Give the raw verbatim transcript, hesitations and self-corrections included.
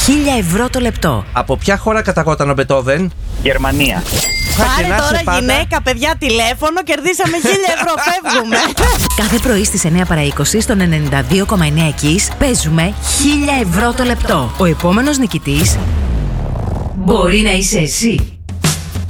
χίλια ευρώ το λεπτό. Από ποια χώρα καταγόταν ο Μπετόβεν? Γερμανία. Πάρε τώρα πάντα... γυναίκα, παιδιά, τηλέφωνο, κερδίσαμε χίλια ευρώ, φεύγουμε. Κάθε πρωί στις εννιά παρά είκοσι στον ενενήντα δύο κόμμα εννέα Kiss παίζουμε χίλια ευρώ το λεπτό. Ο επόμενος νικητής μπορεί να είσαι εσύ.